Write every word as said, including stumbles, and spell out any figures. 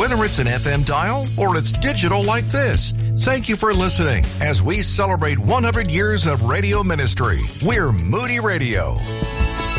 whether it's an F M dial or it's digital like this. Thank you for listening as we celebrate one hundred years of radio ministry. We're Moody Radio.